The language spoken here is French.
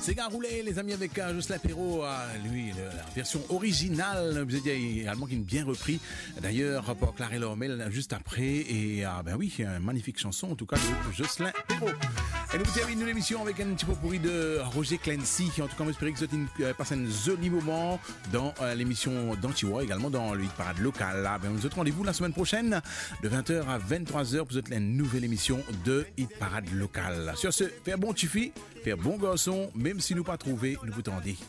C'est Garoulé, les amis, avec Jocelyn Perrault, lui, la version originale, vous avez également qui est bien repris. D'ailleurs, pour Claré Lormel, juste après. Et ben oui, une magnifique chanson, en tout cas, de Jocelyn Perrault. Et nous terminons l'émission avec un petit peu pourri de Roger Clancy. En tout cas, on espère que vous avez passé un joli moment dans l'émission d'Antiwa, également dans le hit parade local. Là, ben, nous autres rendez-vous la semaine prochaine, de 20h à 23h, pour une nouvelle émission de hit parade local. Sur ce, faire bon Tifi, faire bon garçon, même si nous pas trouvé, nous vous tendez.